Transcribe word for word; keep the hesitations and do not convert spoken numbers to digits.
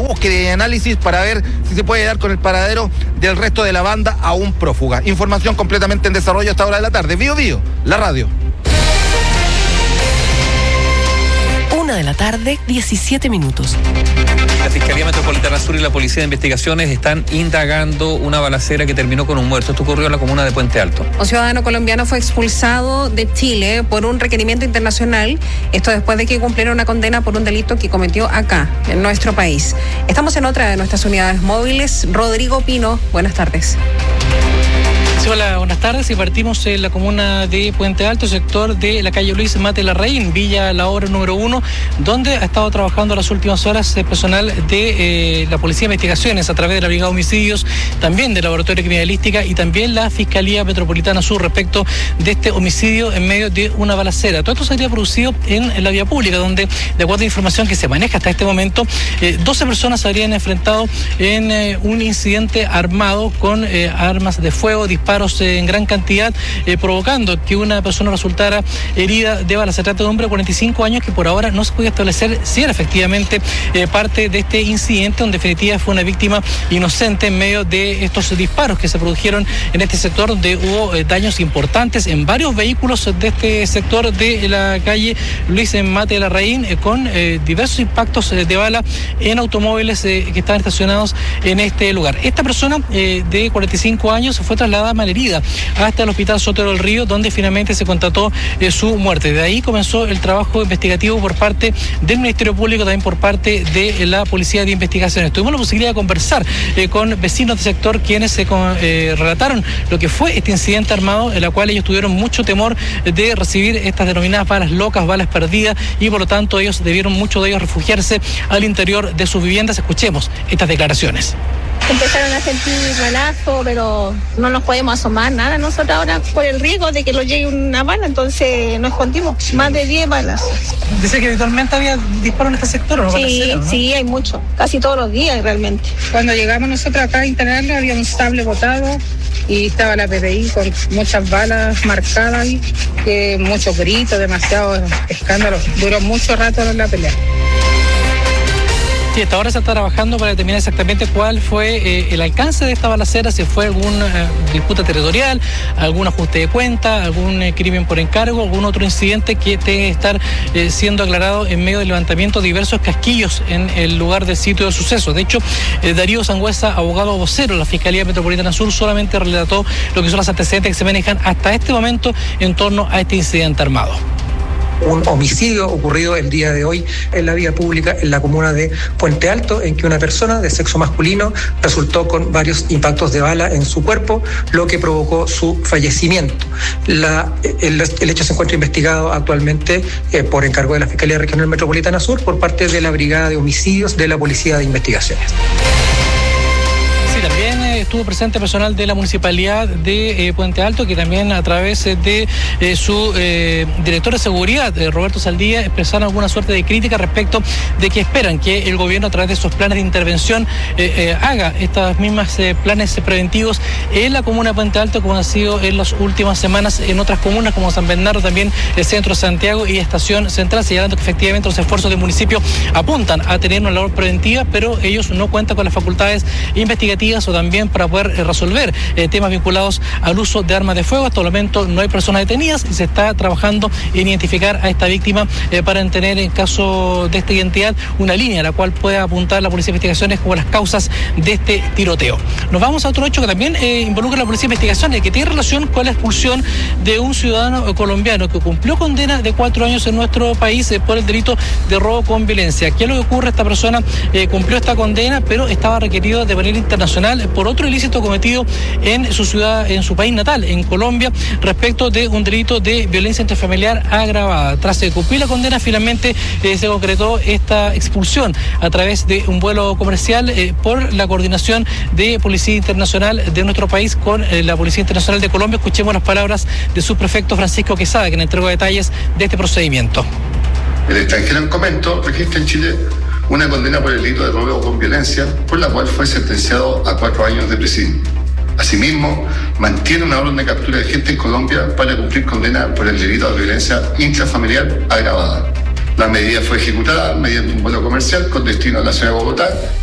búsqueda y análisis para ver si se puede dar con el paradero del resto de la banda aún prófuga. Información completamente en desarrollo a esta hora de la tarde. Bío Bío, la radio. Una de la tarde, diecisiete minutos. La Fiscalía Metropolitana Sur y la Policía de Investigaciones están indagando una balacera que terminó con un muerto. Esto ocurrió en la comuna de Puente Alto. Un ciudadano colombiano fue expulsado de Chile por un requerimiento internacional. Esto después de que cumpliera una condena por un delito que cometió acá, en nuestro país. Estamos en otra de nuestras unidades móviles. Rodrigo Pino, buenas tardes. Sí, hola, buenas tardes. Y partimos en la comuna de Puente Alto, sector de la calle Luis Mate Larraín, Villa La Obra número uno, donde ha estado trabajando las últimas horas el personal de eh, la Policía de Investigaciones a través de la Brigada de Homicidios, también del Laboratorio de Criminalística y también la Fiscalía Metropolitana Sur respecto de este homicidio en medio de una balacera. Todo esto se habría producido en, en la vía pública, donde, de acuerdo a la información que se maneja hasta este momento, eh, doce personas se habrían enfrentado en eh, un incidente armado con eh, armas de fuego, disparos en gran cantidad, eh, provocando que una persona resultara herida de bala. Se trata de un hombre de cuarenta y cinco años que por ahora no se puede establecer si era efectivamente eh, parte de este incidente, donde en definitiva fue una víctima inocente en medio de estos disparos que se produjeron en este sector, donde hubo eh, daños importantes en varios vehículos de este sector de la calle Luis Mate Larraín, eh, con eh, diversos impactos eh, de bala en automóviles eh, que estaban estacionados en este lugar. Esta persona eh, de cuarenta y cinco años fue trasladada herida hasta el Hospital Sotero del Río, donde finalmente se constató eh, su muerte. De ahí comenzó el trabajo investigativo por parte del Ministerio Público, también por parte de la Policía de Investigaciones. Tuvimos la posibilidad de conversar eh, con vecinos del sector, quienes se eh, relataron lo que fue este incidente armado, en la cual ellos tuvieron mucho temor de recibir estas denominadas balas locas, balas perdidas, y por lo tanto ellos debieron, muchos de ellos, refugiarse al interior de sus viviendas. Escuchemos estas declaraciones. Empezaron a sentir balazo, pero no nos podemos asomar nada nosotros ahora por el riesgo de que nos llegue una bala, entonces nos escondimos. Más de diez balas. Dice que habitualmente había disparos en este sector, ¿o no? Sí, Balacera, ¿no? Sí, hay mucho, casi todos los días realmente. Cuando llegamos nosotros acá a internarlo había un sable botado y estaba la P D I con muchas balas marcadas ahí, que muchos gritos, demasiado escándalo. Duró mucho rato la pelea. Sí, hasta ahora se está trabajando para determinar exactamente cuál fue eh, el alcance de esta balacera, si fue alguna eh, disputa territorial, algún ajuste de cuenta, algún eh, crimen por encargo, algún otro incidente que tenga que estar eh, siendo aclarado en medio del levantamiento de diversos casquillos en el lugar del sitio del suceso. De hecho, eh, Darío Sangüesa, abogado vocero de la Fiscalía Metropolitana Sur, solamente relató lo que son los antecedentes que se manejan hasta este momento en torno a este incidente armado. Un homicidio ocurrido el día de hoy en la vía pública en la comuna de Puente Alto, en que una persona de sexo masculino resultó con varios impactos de bala en su cuerpo, lo que provocó su fallecimiento. La, el, el hecho se encuentra investigado actualmente eh, por encargo de la Fiscalía Regional Metropolitana Sur por parte de la Brigada de Homicidios de la Policía de Investigaciones. Sí, también eh, estuvo presente personal de la Municipalidad de eh, Puente Alto, que también a través eh, de eh, su eh, director de seguridad, eh, Roberto Saldía, expresaron alguna suerte de crítica respecto de que esperan que el gobierno, a través de esos planes de intervención, eh, eh, haga estas mismas eh, planes preventivos en la comuna de Puente Alto, como ha sido en las últimas semanas en otras comunas como San Bernardo, también el centro de Santiago y Estación Central, señalando que efectivamente los esfuerzos del municipio apuntan a tener una labor preventiva, pero ellos no cuentan con las facultades investigativas o también para poder eh, resolver eh, temas vinculados al uso de armas de fuego. Hasta el momento no hay personas detenidas y se está trabajando en identificar a esta víctima eh, para tener, en caso de esta identidad, una línea a la cual pueda apuntar la Policía de Investigaciones como las causas de este tiroteo. Nos vamos a otro hecho que también eh, involucra a la Policía de Investigaciones, que tiene relación con la expulsión de un ciudadano colombiano que cumplió condena de cuatro años en nuestro país eh, por el delito de robo con violencia. ¿Qué es lo que ocurre? Esta persona eh, cumplió esta condena, pero estaba requerido de manera internacional por otro ilícito cometido en su ciudad, en su país natal, en Colombia, respecto de un delito de violencia intrafamiliar agravada. Tras cumplir la condena, finalmente eh, se concretó esta expulsión a través de un vuelo comercial eh, por la coordinación de Policía Internacional de nuestro país con eh, la Policía Internacional de Colombia. Escuchemos las palabras de su prefecto Francisco Quesada, quien entregó detalles de este procedimiento. El extranjero en comento registra en Chile una condena por el delito de robo con violencia, por la cual fue sentenciado a cuatro años de prisión. Asimismo, mantiene una orden de captura de gente en Colombia para cumplir condena por el delito de violencia intrafamiliar agravada. La medida fue ejecutada mediante un vuelo comercial con destino a la ciudad de Bogotá